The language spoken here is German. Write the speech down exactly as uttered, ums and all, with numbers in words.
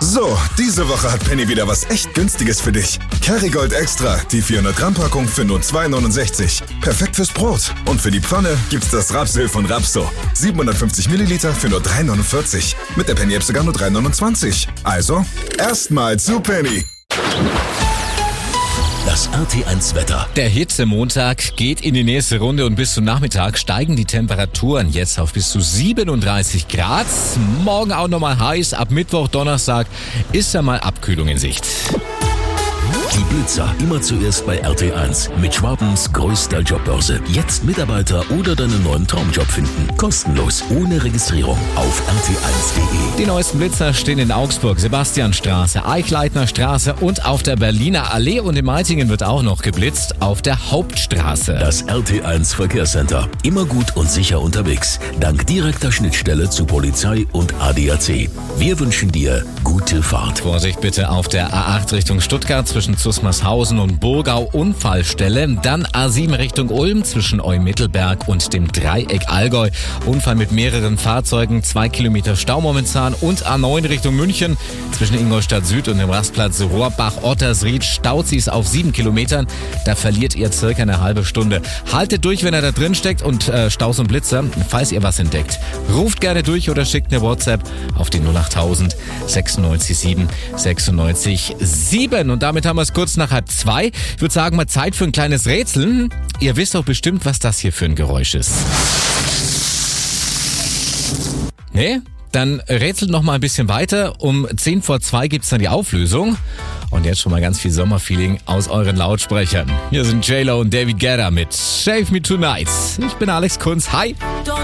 So, diese Woche hat Penny wieder was echt Günstiges für dich. Kerrygold Extra, die vierhundert Gramm Packung für nur zwei neunundsechzig. Perfekt fürs Brot. Und für die Pfanne gibt's das Rapsöl von Rapso. siebenhundertfünfzig Milliliter für nur drei neunundvierzig. Mit der Penny-App sogar nur drei neunundzwanzig. Also, erstmal zu Penny. Das R T eins Wetter. Der Hitzemontag geht in die nächste Runde und bis zum Nachmittag steigen die Temperaturen jetzt auf bis zu siebenunddreißig Grad. Morgen auch nochmal heiß. Ab Mittwoch, Donnerstag ist da mal Abkühlung in Sicht. Die Blitzer immer zuerst bei R T eins mit Schwabens größter Jobbörse. Jetzt Mitarbeiter oder deinen neuen Traumjob finden. Kostenlos, ohne Registrierung auf r t eins punkt de. Die neuesten Blitzer stehen in Augsburg, Sebastianstraße, Eichleitner Straße und auf der Berliner Allee. Und in Meitingen wird auch noch geblitzt auf der Hauptstraße. Das R T eins Verkehrscenter. Immer gut und sicher unterwegs. Dank direkter Schnittstelle zu Polizei und A D A C. Wir wünschen dir gute Fahrt. Vorsicht bitte auf der A acht Richtung Stuttgart zwischen Zusmarshausen und Burgau Unfallstelle. Dann A sieben Richtung Ulm zwischen Eumittelberg und dem Dreieck Allgäu. Unfall mit mehreren Fahrzeugen, zwei Kilometer Stau momentan. Und A neun Richtung München zwischen Ingolstadt Süd und dem Rastplatz Rohrbach-Ottersried staut sie es auf sieben Kilometern. Da verliert ihr circa eine halbe Stunde. Haltet durch, wenn ihr da drin steckt und äh, Staus und Blitzer, falls ihr was entdeckt. Ruft gerne durch oder schickt eine WhatsApp auf die null achttausend sechsundneunzig sieben sechsundneunzig sieben. Und damit haben wir es kurz nach halb zwei. Ich würde sagen, mal Zeit für ein kleines Rätsel. Ihr wisst doch bestimmt, was das hier für ein Geräusch ist. Nee? Dann rätselt noch mal ein bisschen weiter. Um zehn vor zwei gibt's dann die Auflösung. Und jetzt schon mal ganz viel Sommerfeeling aus euren Lautsprechern. Hier sind J-Lo und David Guetta mit Shave Me Tonight. Ich bin Alex Kunz. Hi!